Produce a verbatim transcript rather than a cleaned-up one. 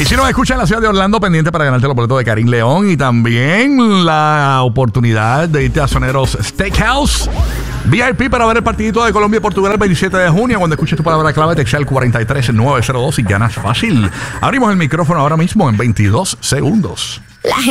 Y si nos escuchan en la ciudad de Orlando, pendiente para ganarte los boletos de Karim León y también la oportunidad de irte a Soneros Steakhouse V I P para ver el partidito de Colombia y Portugal el veintisiete de junio. Cuando escuches tu palabra clave, te echa el cuatro tres nueve cero dos y ganas fácil. Abrimos el micrófono ahora mismo en veintidós segundos.